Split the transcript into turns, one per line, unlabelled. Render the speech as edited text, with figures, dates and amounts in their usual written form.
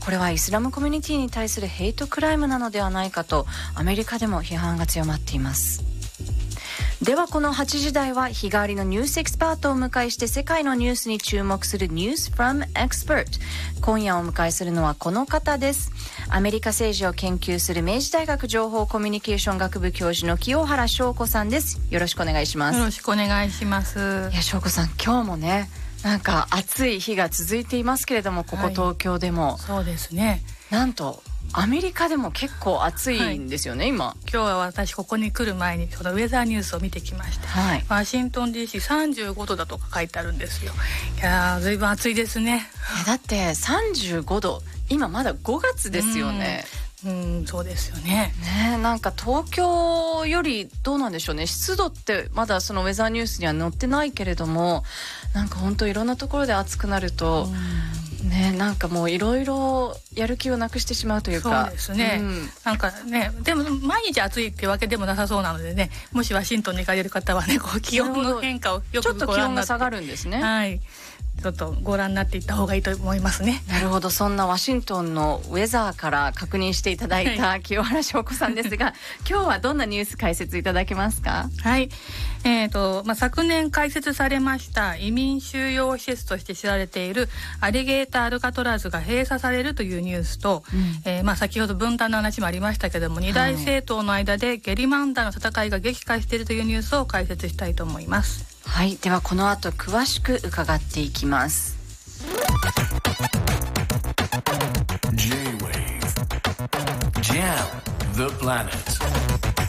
これはイスラムコミュニティに対するヘイトクライムなのではないかとアメリカでも批判が強まっています。ではこの8時台は日替わりのニュースエキスパートをお迎えして世界のニュースに注目する News from Expert。 今夜お迎えするのはこの方です。アメリカ政治を研究する明治大学情報コミュニケーション学部教授の清原翔子さんです。よろしくお願いします。
よろしくお願いします。
いや翔子さん、今日もねなんか暑い日が続いていますけれども、ここ東京でも、
そうですね、
なんとアメリカでも結構暑いんですよね、今
日は私ここに来る前にちょうどウェザーニュースを見てきました、ワシントン DC35 度だとか書いてあるんですよ。いやー、ずいぶん暑いですね。
だって35度、今まだ5月ですよね。
そうですよね。
なんか東京よりどうなんでしょうね、湿度ってまだそのウェザーニュースには載ってないけれども、なんか本当いろんなところで暑くなるとなんかもういろいろやる気をなくしてしまうというか。
そうですね、なんかね、でも毎日暑いってわけでもなさそうなのでね、もしワシントンに行かれる方はね、こう気温の変化をよく
ちょっと気温が下がるんですね。
ちょっとご覧になっていった方がいいと思いますね。
なるほど。そんなワシントンのウェザーから確認していただいた清原翔子さんですが、今日はどんなニュース解説いただけますか？
はい、昨年開設されました移民収容施設として知られているアリゲーター・アルカトラズが閉鎖されるというニュースと、先ほど分断の話もありましたけども、二大政党の間でゲリマンダーの戦いが激化しているというニュースを解説したいと思います。
はい、ではこの後詳しく伺っていきます。
J-Wave Jam the Planet